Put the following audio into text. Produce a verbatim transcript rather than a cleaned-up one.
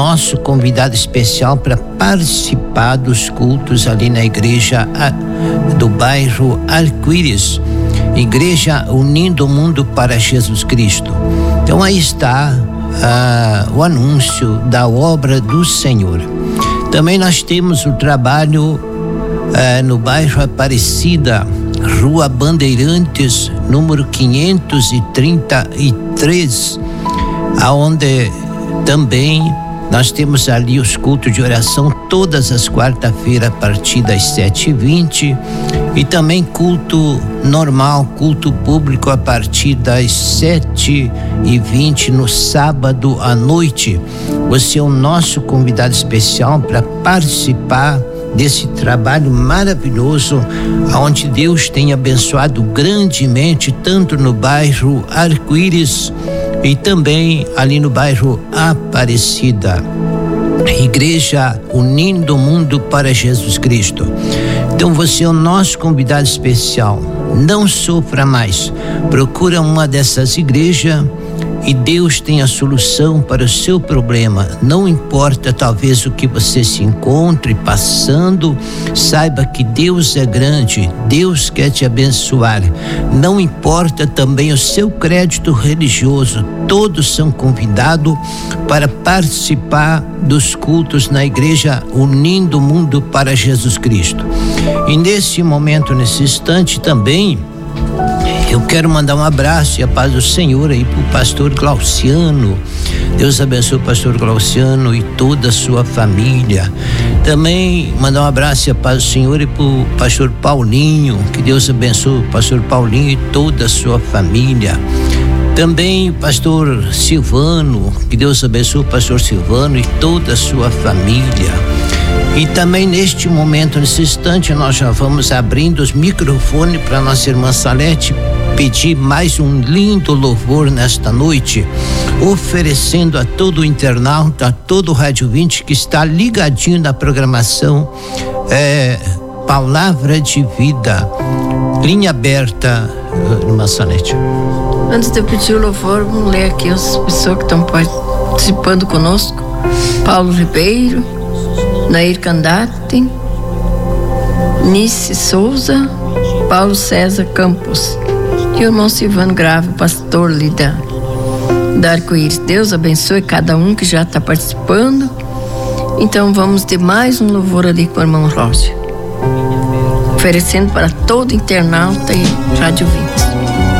nosso convidado especial para participar dos cultos ali na igreja do bairro Arco-Íris, Igreja Unindo o Mundo para Jesus Cristo. Então aí está ah, o anúncio da obra do Senhor. Também nós temos o trabalho ah, no bairro Aparecida, Rua Bandeirantes, número quinhentos e trinta e três, aonde também nós temos ali os cultos de oração todas as quarta-feiras a partir das sete e vinte, e também culto normal, culto público a partir das sete e vinte no sábado à noite. Você é o nosso convidado especial para participar desse trabalho maravilhoso, onde Deus tem abençoado grandemente, tanto no bairro Arco-Íris e também ali no bairro Aparecida. Igreja Unindo o Mundo para Jesus Cristo. Então você é o nosso convidado especial. Não sofra mais. Procura uma dessas igrejas e Deus tem a solução para o seu problema. Não importa talvez o que você se encontre passando, saiba que Deus é grande, Deus quer te abençoar. Não importa também o seu crédito religioso, todos são convidados para participar dos cultos na igreja Unindo o Mundo para Jesus Cristo. E nesse momento, nesse instante também, eu quero mandar um abraço e a paz do Senhor aí pro pastor Glauciano. Deus abençoe o pastor Glauciano e toda a sua família. Também mandar um abraço e a paz do Senhor e pro pastor Paulinho. Que Deus abençoe o pastor Paulinho e toda a sua família. Também o pastor Silvano. Que Deus abençoe o pastor Silvano e toda a sua família. E também neste momento, nesse instante, nós já vamos abrindo os microfones para nossa irmã Salete pedir mais um lindo louvor nesta noite, oferecendo a todo o internauta, a todo o Rádio vinte que está ligadinho na programação é, Palavra de Vida, linha aberta, irmã Salete. Antes de eu pedir o louvor, vamos ler aqui as pessoas que estão participando conosco. Paulo Ribeiro, Nair Candate, Nice Souza, Paulo César Campos e o irmão Silvano Grave, pastor ali da, da Arco-Íris. Deus abençoe cada um que já está participando. Então vamos ter mais um louvor ali com o irmão Rócio, oferecendo para todo internauta e Rádio vinte.